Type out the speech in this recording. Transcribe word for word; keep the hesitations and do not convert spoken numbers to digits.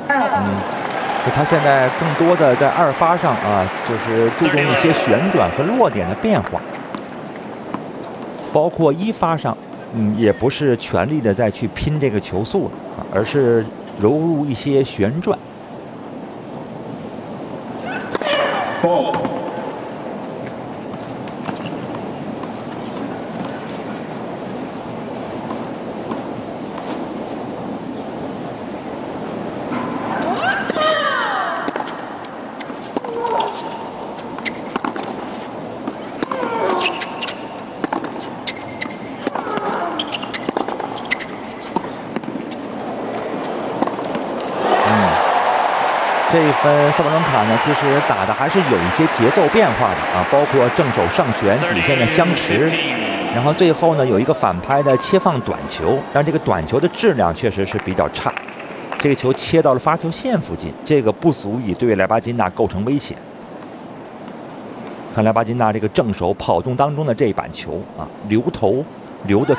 嗯，就他现在更多的在二发上啊，就是注重一些旋转和落点的变化，包括一发上，嗯，也不是全力的再去拼这个球速了啊，而是融入一些旋转。 哦。 这一分萨布伦卡呢，其实打的还是有一些节奏变化的啊，包括正手上旋底线的相持，然后最后呢有一个反拍的切放短球，但这个短球的质量确实是比较差，这个球切到了发球线附近，这个不足以对莱巴金纳构成威胁。看莱巴金纳这个正手跑动当中的这一板球啊，留头留的。